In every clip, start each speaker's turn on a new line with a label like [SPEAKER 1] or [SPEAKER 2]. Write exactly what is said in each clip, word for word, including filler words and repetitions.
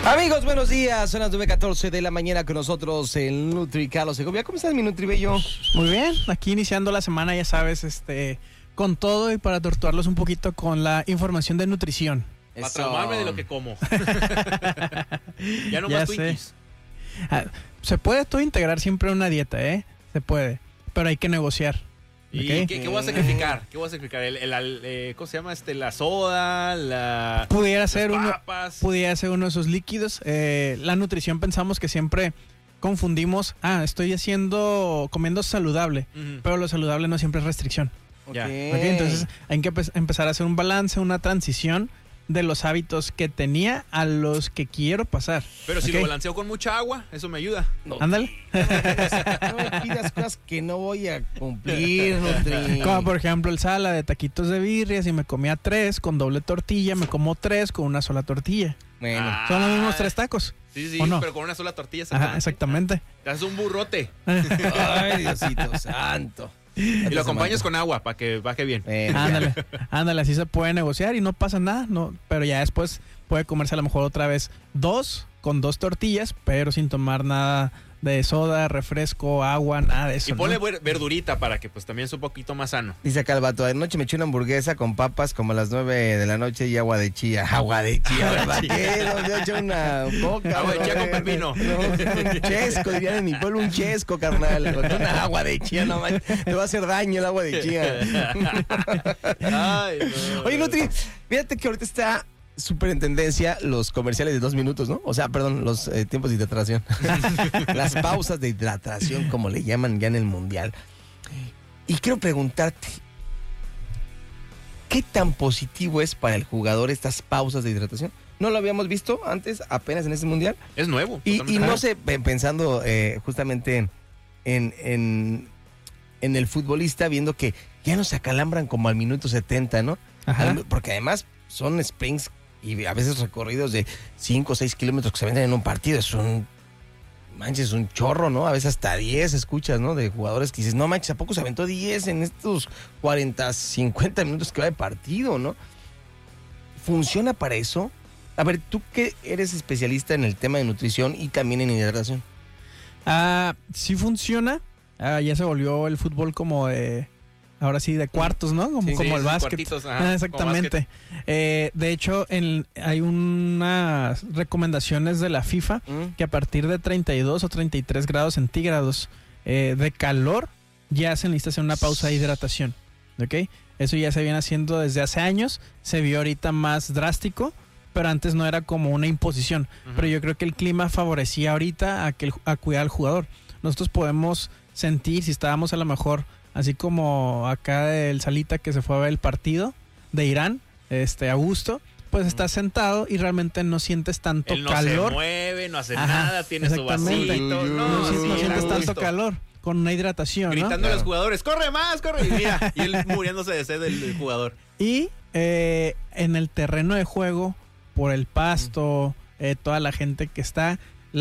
[SPEAKER 1] Amigos, buenos días. Son las nueve catorce de la mañana con nosotros el Nutri Carlos Segovia. ¿Cómo estás, mi Nutri Bello?
[SPEAKER 2] Muy bien, aquí iniciando la semana, ya sabes, este, con todo y para torturarlos un poquito con la información de nutrición.
[SPEAKER 3] Para traumarme de lo que como. Ya no
[SPEAKER 2] Ya
[SPEAKER 3] más
[SPEAKER 2] sé.
[SPEAKER 3] Twinkies.
[SPEAKER 2] Ah, se puede todo integrar siempre en una dieta, ¿eh? Se puede, pero hay que negociar.
[SPEAKER 3] ¿Y
[SPEAKER 2] ¿ok?
[SPEAKER 3] qué, qué voy a sacrificar? ¿Qué voy a sacrificar? El, el- el, eh, ¿Cómo se llama? Este, la soda, la...
[SPEAKER 2] Pudiera
[SPEAKER 3] las
[SPEAKER 2] ser uno,
[SPEAKER 3] papas.
[SPEAKER 2] pudiera ser uno de esos líquidos. Eh, la nutrición pensamos que siempre confundimos, ah, estoy haciendo, comiendo saludable,
[SPEAKER 3] Ujú.
[SPEAKER 2] pero lo saludable no siempre es restricción.
[SPEAKER 3] Ya.
[SPEAKER 2] ¿ok? Entonces hay que pe- empezar a hacer un balance, una transición de los hábitos que tenía a los que quiero pasar.
[SPEAKER 3] Pero si
[SPEAKER 2] ¿ok?
[SPEAKER 3] lo balanceo con mucha agua, eso me ayuda.
[SPEAKER 1] No,
[SPEAKER 2] Ándale.
[SPEAKER 1] no me pidas cosas que no voy a cumplir, Nutri.
[SPEAKER 2] Como por ejemplo el sala de taquitos de birria, si me comía tres con doble tortilla, me como tres con una sola tortilla.
[SPEAKER 1] Bueno,
[SPEAKER 3] Ah.
[SPEAKER 2] Son los mismos tres tacos.
[SPEAKER 3] Sí, sí,
[SPEAKER 2] ¿O no?
[SPEAKER 3] pero con una sola tortilla.
[SPEAKER 2] Ajá, exactamente.
[SPEAKER 3] Te haces un burrote
[SPEAKER 1] ay, Diosito santo.
[SPEAKER 3] y lo acompañas con agua para que baje bien.
[SPEAKER 1] Bueno,
[SPEAKER 2] Ándale, ándale, así se puede negociar y no pasa nada, no, pero ya después puede comerse a lo mejor otra vez dos con dos tortillas, pero sin tomar nada de soda, refresco, agua, nada de eso.
[SPEAKER 3] Y ponle
[SPEAKER 2] ¿no?
[SPEAKER 3] ver- verdurita para que pues también sea un poquito más sano.
[SPEAKER 1] dice acá el vato, anoche me eché una hamburguesa con papas como a las nueve de la noche y agua de chía. Agua de chía, ¿verdad? ¿Qué? No, yo he hecho una coca.
[SPEAKER 3] Agua de chía con
[SPEAKER 1] brother.
[SPEAKER 3] pepino.
[SPEAKER 1] No, un chesco, dirían en mi pueblo, un chesco, carnal. Con una agua de chía, no manches. Te va a hacer daño el agua de chía.
[SPEAKER 3] Ay, no.
[SPEAKER 1] Oye, Nutri, fíjate que ahorita está súper en tendencia los comerciales de dos minutos, ¿no? O sea, perdón, los eh, tiempos de hidratación. Las pausas de hidratación, como le llaman ya en el mundial. Y quiero preguntarte, ¿qué tan positivo es para el jugador estas pausas de hidratación? ¿No lo habíamos visto antes, apenas en este mundial?
[SPEAKER 3] Es nuevo.
[SPEAKER 1] Y, y
[SPEAKER 3] totalmente
[SPEAKER 1] no
[SPEAKER 3] nuevo.
[SPEAKER 1] sé, pe- pensando eh, justamente en, en, en el futbolista, viendo que ya nos acalambran como al minuto setenta, ¿no?
[SPEAKER 2] Ajá.
[SPEAKER 1] Al- Porque además son sprints y a veces recorridos de cinco o seis kilómetros que se venden en un partido. Es un, manches, un chorro, ¿no? A veces hasta diez escuchas, ¿no? De jugadores que dices, no manches, ¿a poco se aventó diez en estos cuarenta, cincuenta minutos que va de partido, ¿no? ¿Funciona para eso? A ver, tú que eres especialista en el tema de nutrición y también en hidratación.
[SPEAKER 2] Ah, sí funciona. Ah, ya se volvió el fútbol como de, ahora sí, de cuartos, ¿no? Como,
[SPEAKER 1] Sí,
[SPEAKER 2] como
[SPEAKER 3] sí,
[SPEAKER 2] el
[SPEAKER 3] sí,
[SPEAKER 2] básquet.
[SPEAKER 3] cuartitos, ajá,
[SPEAKER 2] Ah,
[SPEAKER 3] como
[SPEAKER 2] exactamente. Eh, de hecho, en, hay unas recomendaciones de la FIFA
[SPEAKER 1] ¿Mm?
[SPEAKER 2] que a partir de treinta y dos o treinta y tres grados centígrados eh, de calor ya se necesita hacer una pausa de hidratación. ¿Ok? Eso ya se viene haciendo desde hace años. Se vio ahorita más drástico, pero antes no era como una imposición.
[SPEAKER 3] Ujú.
[SPEAKER 2] Pero yo creo que el clima favorecía ahorita a, que el- a cuidar al jugador. Nosotros podemos sentir, si estábamos a lo mejor, así como acá del Salita que se fue a ver el partido de Irán, este, a gusto, pues estás sentado y realmente no sientes tanto
[SPEAKER 3] Él no
[SPEAKER 2] calor.
[SPEAKER 3] se mueve, no hace
[SPEAKER 2] Ajá,
[SPEAKER 3] nada, tiene su
[SPEAKER 2] exactamente.
[SPEAKER 3] vasito.
[SPEAKER 1] Uy, uy,
[SPEAKER 3] No,
[SPEAKER 2] no,
[SPEAKER 1] sí,
[SPEAKER 2] si- no
[SPEAKER 3] sí,
[SPEAKER 2] sientes
[SPEAKER 3] a
[SPEAKER 2] tanto
[SPEAKER 3] gusto.
[SPEAKER 2] calor con una hidratación, ¿no?
[SPEAKER 3] Gritando a
[SPEAKER 1] Claro.
[SPEAKER 3] los jugadores, ¡corre más, corre! Y mira, y él muriéndose de sed del, del jugador.
[SPEAKER 2] Y eh, en el terreno de juego, por el pasto, eh, toda la gente que está,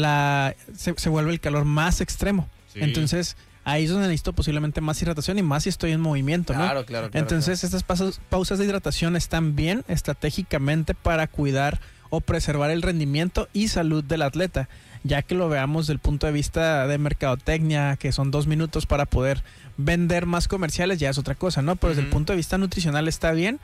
[SPEAKER 2] la se, se vuelve el calor más extremo.
[SPEAKER 3] Sí.
[SPEAKER 2] Entonces, ahí es donde necesito posiblemente más hidratación y más si estoy en movimiento, ¿no?
[SPEAKER 1] Claro, claro, claro.
[SPEAKER 2] Entonces, estas pausas, pausas de hidratación están bien estratégicamente para cuidar o preservar el rendimiento y salud del atleta, ya que lo veamos desde el punto de vista de mercadotecnia, que son dos minutos para poder vender más comerciales, ya es otra cosa, ¿no? Pero desde el
[SPEAKER 3] Ujú.
[SPEAKER 2] punto de vista nutricional está bien,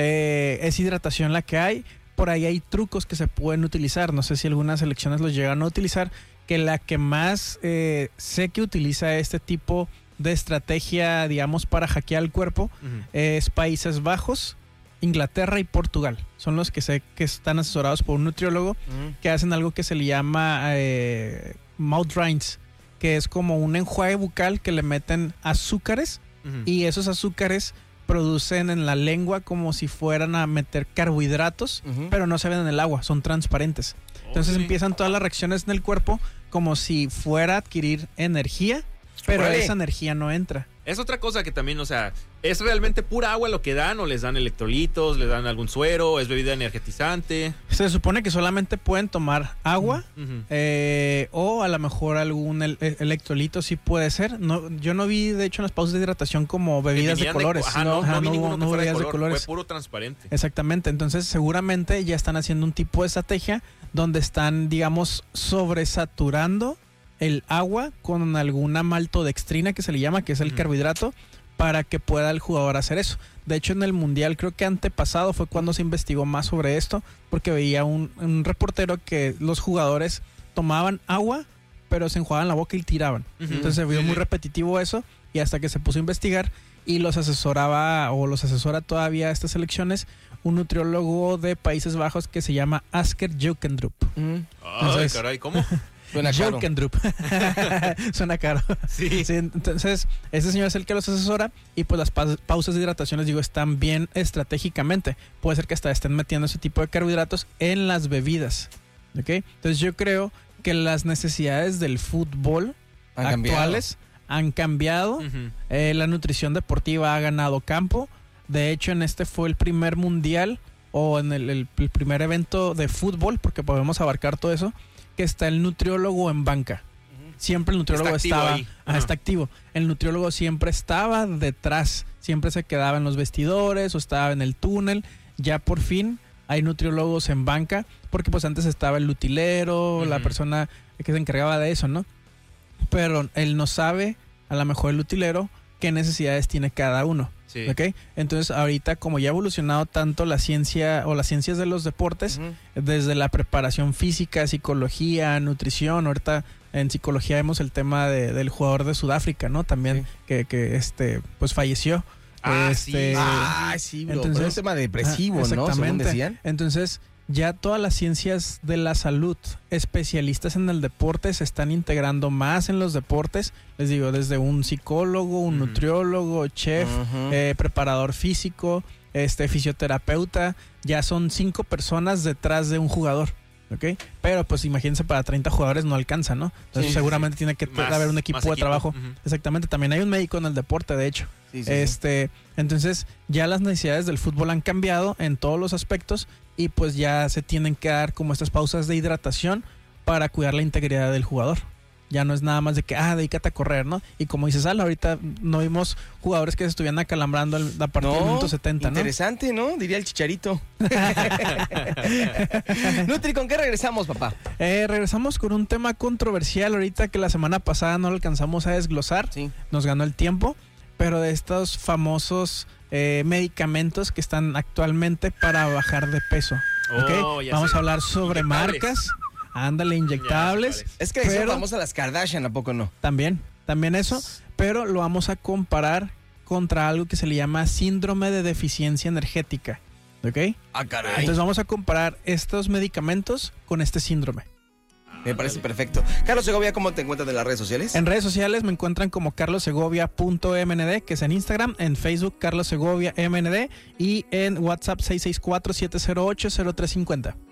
[SPEAKER 2] eh, es hidratación la que hay, por ahí hay trucos que se pueden utilizar, no sé si algunas selecciones los llegan a utilizar, que la que más eh, sé que utiliza este tipo de estrategia, digamos, para hackear el cuerpo,
[SPEAKER 3] Ujú.
[SPEAKER 2] es Países Bajos, Inglaterra y Portugal. Son los que sé que están asesorados por un nutriólogo
[SPEAKER 1] Mm.
[SPEAKER 2] que hacen algo que se le llama eh, mouth rinse, que es como un enjuague bucal que le meten azúcares
[SPEAKER 3] Ujú.
[SPEAKER 2] y esos azúcares producen en la lengua como si fueran a meter carbohidratos,
[SPEAKER 1] Ujú.
[SPEAKER 2] pero no se ven en el agua, son transparentes. Entonces
[SPEAKER 3] Ok.
[SPEAKER 2] empiezan todas las reacciones en el cuerpo como si fuera a adquirir energía, pero
[SPEAKER 1] Órale.
[SPEAKER 2] esa energía no entra.
[SPEAKER 3] Es otra cosa que también, o sea, ¿es realmente pura agua lo que dan o les dan electrolitos, les dan algún suero, es bebida energetizante?
[SPEAKER 2] Se supone que solamente pueden tomar agua
[SPEAKER 3] Uh-huh.
[SPEAKER 2] eh, o a lo mejor algún el- el- electrolito sí puede ser. No, yo no vi, de hecho, en las pausas de hidratación como bebidas de
[SPEAKER 3] Venían
[SPEAKER 2] colores.
[SPEAKER 3] co- Ajá, no,
[SPEAKER 2] Ajá,
[SPEAKER 3] no vi ninguno que
[SPEAKER 2] no
[SPEAKER 3] fuera de
[SPEAKER 2] bebidas
[SPEAKER 3] color,
[SPEAKER 2] de colores.
[SPEAKER 3] fue puro transparente.
[SPEAKER 2] Exactamente, entonces seguramente ya están haciendo un tipo de estrategia donde están, digamos, sobresaturando el agua con alguna maltodextrina que se le llama, que es el
[SPEAKER 3] Ujú.
[SPEAKER 2] carbohidrato, para que pueda el jugador hacer eso. De hecho, en el Mundial, creo que antepasado fue cuando se investigó más sobre esto, porque veía un, un reportero que los jugadores tomaban agua, pero se enjuagaban la boca y tiraban.
[SPEAKER 3] Ujú.
[SPEAKER 2] Entonces se vio
[SPEAKER 3] Sí,
[SPEAKER 2] muy
[SPEAKER 3] sí.
[SPEAKER 2] repetitivo eso, y hasta que se puso a investigar y los asesoraba o los asesora todavía a estas elecciones un nutriólogo de Países Bajos que se llama Asker Jokendrup.
[SPEAKER 1] Mm,
[SPEAKER 3] Ay,
[SPEAKER 2] Entonces-
[SPEAKER 3] caray, ¿cómo?
[SPEAKER 1] Suena caro.
[SPEAKER 2] Jokendrup. Suena caro.
[SPEAKER 3] Sí.
[SPEAKER 2] Sí, entonces, ese señor es el que los asesora y pues las pa- pausas de hidratación, les digo, están bien estratégicamente. Puede ser que hasta estén metiendo ese tipo de carbohidratos en las bebidas. ¿Ok? Entonces yo creo que las necesidades del fútbol
[SPEAKER 1] Han cambiado.
[SPEAKER 2] actuales han cambiado.
[SPEAKER 3] Ujú.
[SPEAKER 2] Eh, la nutrición deportiva ha ganado campo. De hecho, en este fue el primer mundial o en el, el- el primer evento de fútbol, porque podemos abarcar todo eso, que está el nutriólogo en banca. Siempre el nutriólogo
[SPEAKER 3] Está activo
[SPEAKER 2] estaba,
[SPEAKER 3] ahí.
[SPEAKER 2] ajá,
[SPEAKER 3] Ajá.
[SPEAKER 2] está activo. El nutriólogo siempre estaba detrás, siempre se quedaba en los vestidores o estaba en el túnel. Ya por fin hay nutriólogos en banca, porque pues antes estaba el utilero, la
[SPEAKER 3] Ujú.
[SPEAKER 2] persona que se encargaba de eso, ¿no? Pero él no sabe, a lo mejor el utilero, qué necesidades tiene cada uno.
[SPEAKER 3] Sí.
[SPEAKER 2] ¿Ok? Entonces ahorita como ya ha evolucionado tanto la ciencia o las ciencias de los deportes,
[SPEAKER 1] Ujú.
[SPEAKER 2] desde la preparación física, psicología, nutrición, ahorita en psicología vemos el tema de- del jugador de Sudáfrica, ¿no? También
[SPEAKER 1] Sí.
[SPEAKER 2] que, que este pues falleció.
[SPEAKER 3] Ah,
[SPEAKER 2] este,
[SPEAKER 3] sí.
[SPEAKER 1] Ah, sí, bro.
[SPEAKER 2] entonces-
[SPEAKER 1] pero es un tema depresivo,
[SPEAKER 2] ah,
[SPEAKER 1] ¿no? Según
[SPEAKER 2] exactamente.
[SPEAKER 1] decían.
[SPEAKER 2] Entonces, ya todas las ciencias de la salud, especialistas en el deporte, se están integrando más en los deportes. Les digo, desde un psicólogo, un
[SPEAKER 3] Ujú.
[SPEAKER 2] nutriólogo, chef,
[SPEAKER 1] Ujú.
[SPEAKER 2] eh, preparador físico, este fisioterapeuta. Ya son cinco personas detrás de un jugador. ¿Ok? Pero pues imagínense, para treinta jugadores no alcanza, ¿no? Entonces
[SPEAKER 3] Sí,
[SPEAKER 2] seguramente tiene que
[SPEAKER 3] Más-
[SPEAKER 2] haber un equipo
[SPEAKER 3] más
[SPEAKER 2] de
[SPEAKER 3] equipo.
[SPEAKER 2] trabajo.
[SPEAKER 3] Ujú.
[SPEAKER 2] Exactamente, también hay un médico en el deporte, de hecho.
[SPEAKER 1] Sí, sí, sí.
[SPEAKER 2] Este, entonces ya las necesidades del fútbol han cambiado en todos los aspectos y pues ya se tienen que dar como estas pausas de hidratación para cuidar la integridad del jugador. Ya no es nada más de que, ah, dedícate a correr, ¿no? Y como dices, Al, ahorita no vimos jugadores que se estuvieran acalambrando al- a partir del minuto setenta, ¿no?
[SPEAKER 1] Interesante, ¿no? Diría el Chicharito. Nutri, ¿con qué regresamos, papá?
[SPEAKER 2] Eh, regresamos con un tema controversial ahorita que la semana pasada no lo alcanzamos a desglosar.
[SPEAKER 1] Sí.
[SPEAKER 2] Nos ganó el tiempo, pero de estos famosos eh, medicamentos que están actualmente para bajar de peso. ¿Ok?
[SPEAKER 3] Oh, ya
[SPEAKER 2] Vamos
[SPEAKER 3] sé.
[SPEAKER 2] a hablar sobre
[SPEAKER 3] Inyectables.
[SPEAKER 2] marcas, ándale, inyectables,
[SPEAKER 3] Ya sé cuáles.
[SPEAKER 1] Es que le son
[SPEAKER 2] Pero-
[SPEAKER 1] famosas las Kardashian, ¿a poco no?
[SPEAKER 2] también, también eso, pero lo vamos a comparar contra algo que se le llama síndrome de deficiencia energética. ¿Ok?
[SPEAKER 1] Ah, caray.
[SPEAKER 2] Entonces vamos a comparar estos medicamentos con este síndrome.
[SPEAKER 1] Me parece perfecto. Carlos Segovia, ¿cómo te encuentras de las redes sociales?
[SPEAKER 2] En redes sociales me encuentran como carlossegovia punto m n d, que es en Instagram, en Facebook Carlos Segovia M N D y en WhatsApp seis seis cuatro, siete cero ocho, cero tres cinco cero.